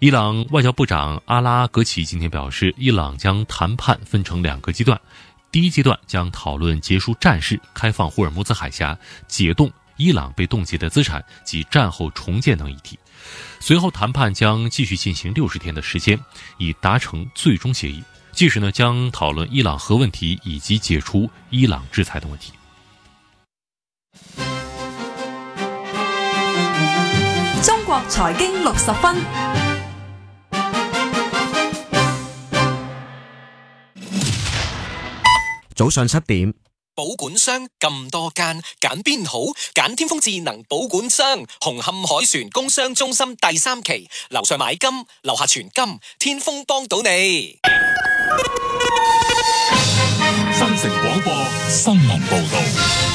伊朗外交部长阿拉格齐今天表示，伊朗将谈判分成2个阶段，第一阶段将讨论结束战事、开放霍尔木兹海峡、解冻伊朗被冻结的资产及战后重建等议题。随后谈判将继续进行60天的时间，以达成最终协议。届时将讨论伊朗核问题以及解除伊朗制裁等问题。 中國財經60分。 早上7點， 保管箱咁多間，揀邊好？揀天風智能保管箱，紅磡海船工商中心第3期，樓上買金，樓下存金，天風幫到你。 新城廣播新聞報道。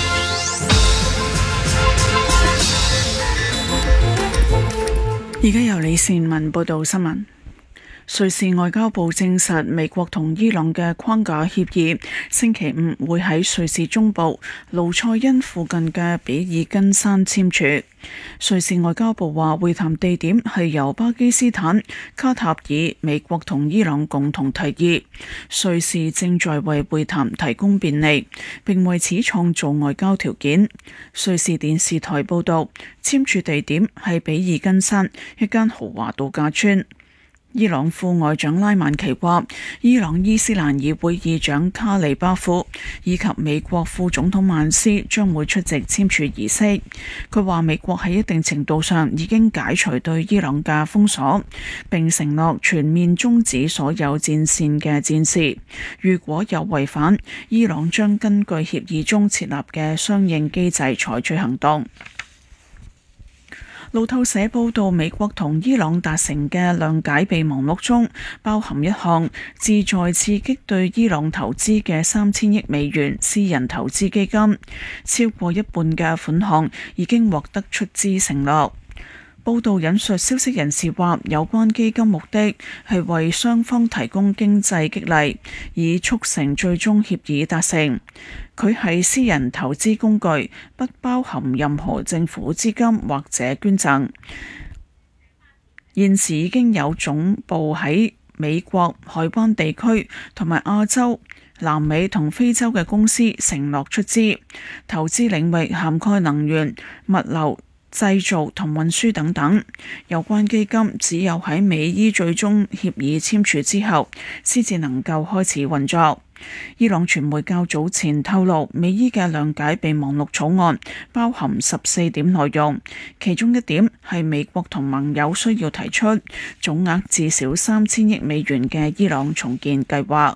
而家由李善文報道新聞。瑞士外交部證實，美國同伊朗嘅框架協議星期五會喺瑞士中部盧塞恩附近嘅比爾根山簽署。瑞士外交部話，會談地點係由巴基斯坦、卡塔爾、美國同伊朗共同提議。瑞士正在為會談提供便利，並為此創造外交條件。瑞士電視台報道，簽署地點係比爾根山一間豪華度假村。伊朗副外長拉曼奇話，伊朗伊斯蘭議會議長卡利巴夫以及美國副總統曼斯將會出席簽署儀式。佢話美國喺一定程度上已經解除對伊朗嘅封鎖，並承諾全面終止所有戰線嘅戰事。如果有違反，伊朗將根據協議中設立嘅相應機制採取行動。路透社報道，美國同伊朗達成嘅諒解備忘錄中，包含一項旨在刺激對伊朗投資嘅3000億美元私人投資基金，超過一半嘅款項已經獲得出資承諾。報道引述消息人士話，有關基金目的係為雙方提供經濟激勵，以促成最終協議達成。佢係私人投資工具，不包含任何政府資金或者捐贈。現時已經有總部喺美國海灣地區同埋亞洲、南美同非洲嘅公司承諾出資，投資領域涵蓋能源、物流、製造同運輸等等。有關基金只有喺美伊最終協議簽署之後，先至能夠開始運作。伊朗傳媒較早前透露，美伊嘅諒解備忘錄草案包含14點內容，其中一點係美國同盟友需要提出總額至少3000億美元嘅伊朗重建計劃。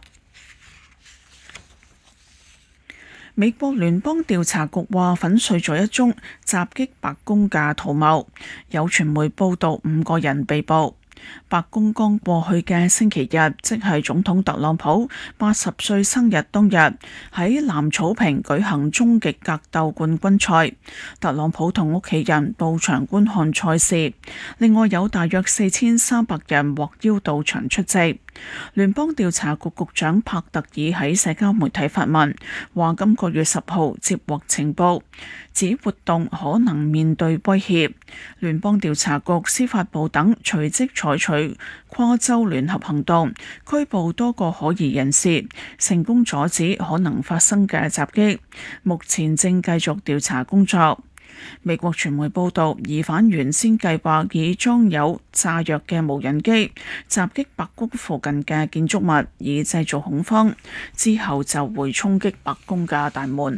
美國聯邦調查局話粉碎咗一宗襲擊白宮嘅圖謀，有傳媒報道5個人被捕。白宮剛過去嘅星期日，即係總統特朗普80歲生日當日，喺藍草坪舉行終極格鬥冠軍賽。特朗普同屋企人到場觀看賽事，另外有大約4300人獲邀到場出席。聯邦調查局局長帕特爾喺社交媒體發文，話今個月10號接獲情報，指活動可能面對威脅。聯邦調查局、司法部等隨即採取跨州聯合行動，拘捕多個可疑人士，成功阻止可能發生嘅襲擊。目前正繼續調查工作。美國傳媒報道，疑犯原先計劃以裝有炸藥嘅無人機襲擊白宮附近嘅建築物，以製造恐慌，之後就會衝擊白宮嘅大門。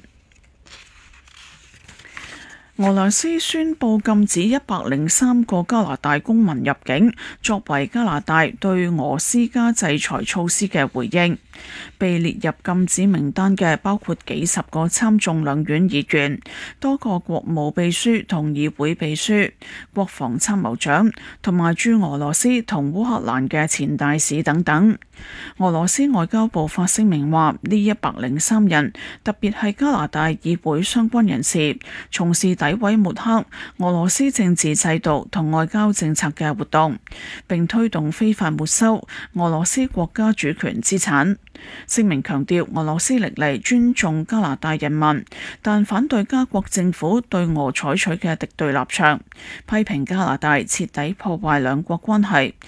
俄羅斯宣布禁止103個加拿大公民入境，作為加拿大對俄施加制裁措施嘅回應。被列入禁止名單嘅包括幾十個參眾兩院議員、多個國務秘書同議會秘書、國防參謀長同埋駐俄羅斯同烏克蘭嘅前大使等等。俄羅斯外交部發聲明話，呢103人，特別係加拿大議會相關人士，從事詆毀抹黑俄羅斯政治制度同外交政策嘅活動，並推動非法沒收俄羅斯國家主權資產。聲明強調，俄羅斯歷嚟尊重加拿大人民，但反對加國政府對俄採取嘅敵對立場，批評加拿大徹底破壞兩國關係。